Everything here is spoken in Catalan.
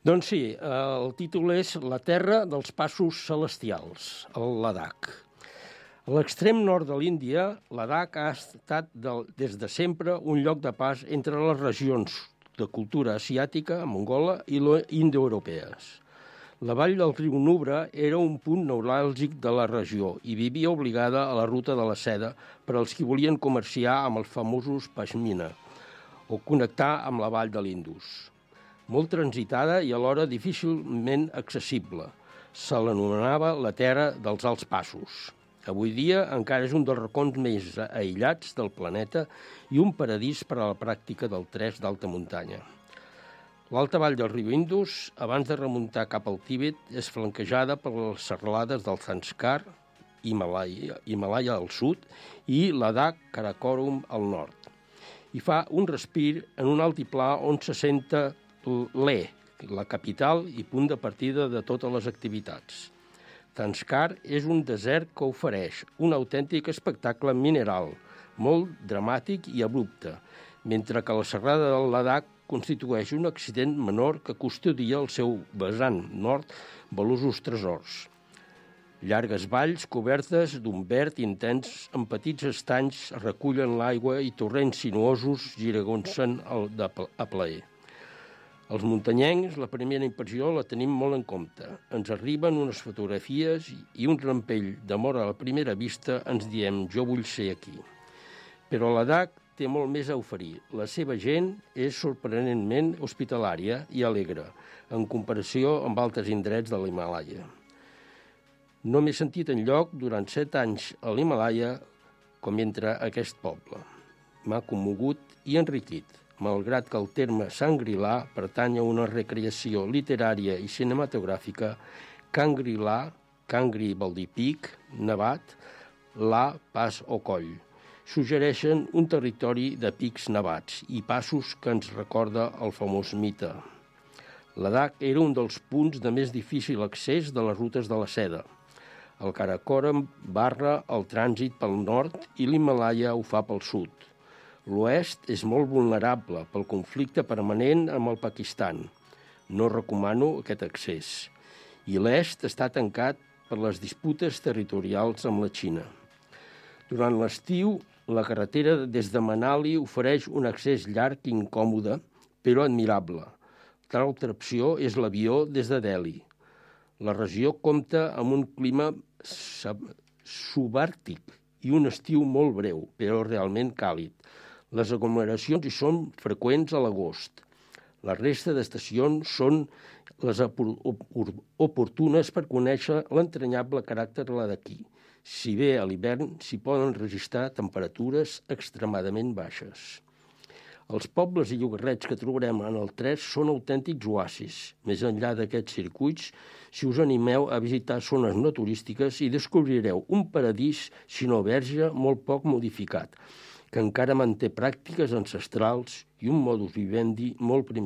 Doncs sí, el títol és La terra dels passos celestials, el Ladakh. A l'extrem nord de l'Índia, Ladakh ha estat des de sempre un lloc de pas entre les regions de cultura asiàtica, mongola i indoeuropees. La vall del riu Nubra era un punt neuràlgic de la regió i vivia obligada a la ruta de la seda per als qui volien comerciar amb els famosos Pashmina o connectar amb la vall de l'Indus. Molt transitada i alhora difícilment accessible. Se l'anomenava la terra dels alts passos. Avui dia encara és un dels racons més aïllats del planeta i un paradís per a la pràctica del trek d'alta muntanya. L'alta vall del riu Indus, abans de remuntar cap al Tíbet, és flanquejada per les serralades del Zanskar, Himalaya al sud, i Ladakh Karakorum al nord. I fa un respir en un altiplà on s'assenta Leh, la capital i punt de partida de totes les activitats. Zanskar és un desert que ofereix un autèntic espectacle mineral, molt dramàtic i abrupte, mentre que la serrada del Ladakh constitueix un accident menor que custodia el seu vessant nord valuosos tresors. Llargues valls cobertes d'un verd intens amb petits estanys recullen l'aigua i torrents sinuosos giragonsen a plaer. Els muntanyencs, la primera impressió la tenim molt en compte. Ens arriben unes fotografies i un rampell d'amor a la primera vista ens diem «jo vull ser aquí». Però Ladakh té molt més a oferir. La seva gent és sorprenentment hospitalària i alegre, en comparació amb altres indrets de l'Himalaya. No m'he sentit enlloc durant 7 anys a l'Himalaya com entre aquest poble. M'ha commogut i enriquit, malgrat que el terme Shangri-La pertany a una recreació literària i cinematogràfica. Kangri-La, Kangri vol dir pic, nevat, La, pas o coll, suggereixen un territori de pics nevats i passos que ens recorda el famós mite. Ladakh era un dels punts de més difícil accés de les rutes de la seda. El Karakoram barra el trànsit pel nord i l'Himalaya ho fa pel sud. L'oest és molt vulnerable pel conflicte permanent amb el Pakistan. No recomano aquest accés. I l'est està tancat per les disputes territorials amb la Xina. Durant l'estiu, la carretera des de Manali ofereix un accés llarg i incòmode, però admirable. L'altra opció és l'avió des de Delhi. La regió compta amb un clima subàrtic i un estiu molt breu, però realment càlid. Les aglomeracions hi són freqüents a l'agost. La resta d'estacions són les oportunes per conèixer l'entranyable caràcter ladakhi. Si bé a l'hivern s'hi poden registrar temperatures extremadament baixes. Els pobles i llogarrets que trobarem en el trek són autèntics oasis. Més enllà d'aquests circuits, si us animeu a visitar zones no turístiques hi descobrireu un paradís, si no verge, molt poc modificat, que encara manté pràctiques ancestrals i un modus vivendi molt primitiu.